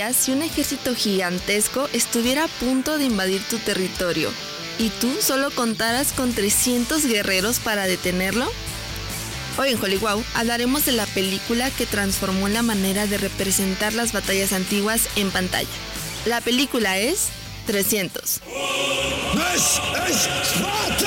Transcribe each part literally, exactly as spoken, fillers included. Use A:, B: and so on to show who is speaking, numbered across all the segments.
A: pasaría si un ejército gigantesco estuviera a punto de invadir tu territorio y tú solo contaras con trescientos guerreros para detenerlo? Hoy en Hollywood hablaremos de la película que transformó la manera de representar las batallas antiguas en pantalla. La película es trescientos.
B: This is Sparta!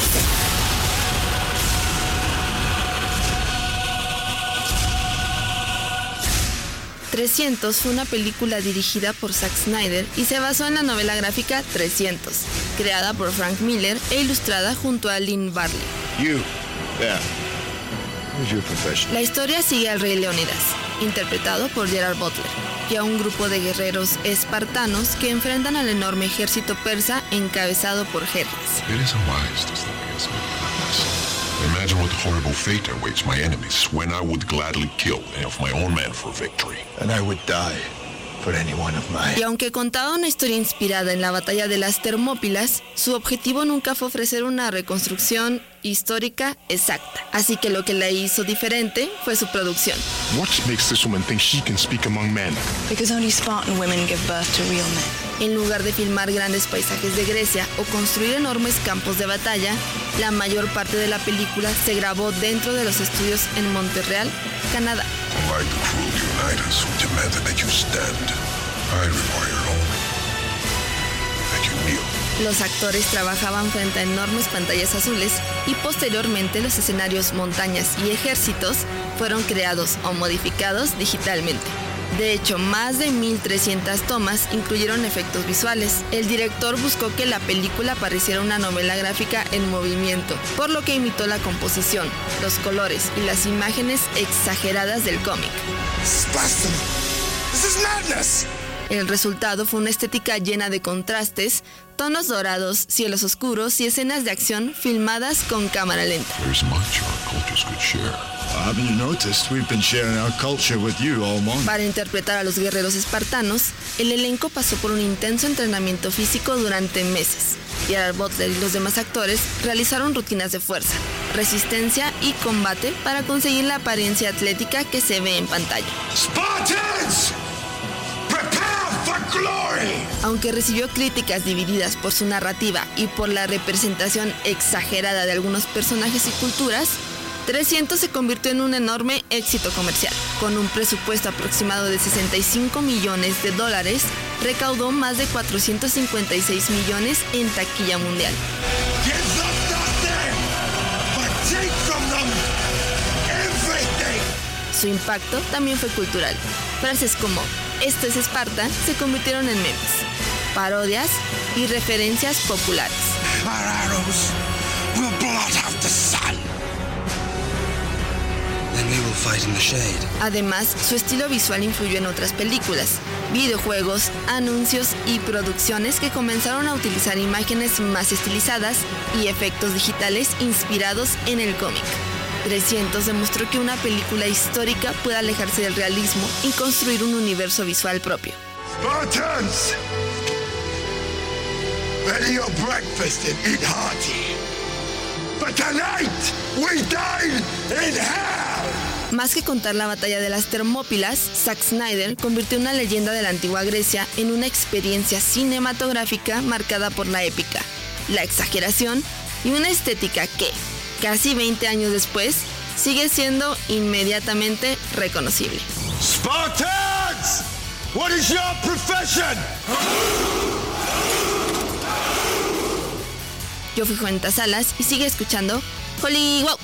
A: trescientos fue una película dirigida por Zack Snyder y se basó en la novela gráfica trescientos, creada por Frank Miller e ilustrada junto a Lynn Barley.
B: You, there. What's your profession?
A: La historia sigue al rey Leónidas, interpretado por Gerard Butler, y a un grupo de guerreros espartanos que enfrentan al enorme ejército persa encabezado por Hermes.
C: It isn't wise to stop against my purpose. Imagine what horrible fate awaits my enemies when I would gladly kill any of my own men for victory.
B: And I would die for any one of mine.
A: Y aunque contaba una historia inspirada en la batalla de las Termópilas, su objetivo nunca fue ofrecer una reconstrucción histórica exacta. Así que lo que la hizo diferente fue su producción.
C: What makes this woman think she can speak among men?
D: Because only Spartan women give birth to real men.
A: En lugar de filmar grandes paisajes de Grecia o construir enormes campos de batalla, la mayor parte de la película se grabó dentro de los estudios en Montreal, Canadá.
C: Unlike the cruel Unitas who demanded that you stand, I require only that you kneel.
A: Los actores trabajaban frente a enormes pantallas azules y posteriormente los escenarios montañas y ejércitos fueron creados o modificados digitalmente. De hecho, más de mil trescientas tomas incluyeron efectos visuales. El director buscó que la película pareciera una novela gráfica en movimiento, por lo que imitó la composición, los colores y las imágenes exageradas del cómic.
B: Spartan! This is madness!
A: El resultado fue una estética llena de contrastes, tonos dorados, cielos oscuros y escenas de acción filmadas con cámara lenta.
C: There's much our cultures could share.
B: Haven't you noticed we've been sharing our culture with you all morning?
A: Para interpretar a los guerreros espartanos, el elenco pasó por un intenso entrenamiento físico durante meses. Gerard Butler y los demás actores realizaron rutinas de fuerza, resistencia y combate para conseguir la apariencia atlética que se ve en pantalla.
B: Spartans!
A: Aunque recibió críticas divididas por su narrativa y por la representación exagerada de algunos personajes y culturas, trescientos se convirtió en un enorme éxito comercial. Con un presupuesto aproximado de sesenta y cinco millones de dólares, recaudó más de cuatrocientos cincuenta y seis millones en taquilla mundial. Su impacto también fue cultural. Frases como "Esto es Esparta" se convirtieron en memes, parodias y referencias populares.
B: Our arrows will blot out the sun.
E: Then we will fight in the shade.
A: Además, su estilo visual influyó en otras películas, videojuegos, anuncios y producciones que comenzaron a utilizar imágenes más estilizadas y efectos digitales inspirados en el cómic. trescientos demostró que una película histórica puede alejarse del realismo y construir un universo visual propio.
B: Spartans! Ready your breakfast and eat hearty. But tonight, we dine in hell!
A: Más que contar la batalla de las Termópilas, Zack Snyder convirtió una leyenda de la antigua Grecia en una experiencia cinematográfica marcada por la épica, la exageración y una estética que, casi veinte años después, sigue siendo inmediatamente reconocible.
B: Spartans! What is your profession?
A: Yo fui Juanita Salas y sigue escuchando Hollywood.